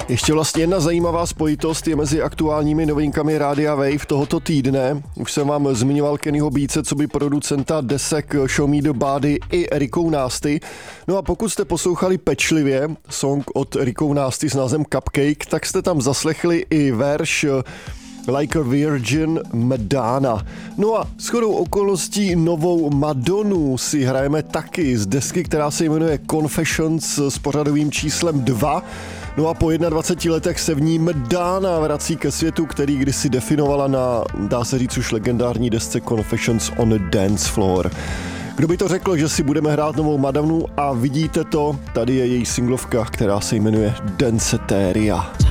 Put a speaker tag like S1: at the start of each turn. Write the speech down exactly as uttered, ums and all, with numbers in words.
S1: Ještě vlastně jedna zajímavá spojitost je mezi aktuálními novinkami Rádia Wave tohoto týdne. Už jsem vám zmiňoval Kennyho Beatse, co by producenta desek Show Me the Body i Erikou Nasty. No a pokud jste poslouchali pečlivě song od Erikou Nasty s názvem Cupcake, tak jste tam zaslechli i verš Like a Virgin Madonna. No a shodou okolností novou Madonu si hrajeme taky z desky, která se jmenuje Confessions s pořadovým číslem dva. No a po dvaceti jedné letech se v ní Madonna vrací ke světu, který kdysi definovala na, dá se říct, už legendární desce Confessions on a Dance Floor. Kdo by to řekl, že si budeme hrát novou Madonu a vidíte to, tady je její singlovka, která se jmenuje Danceteria.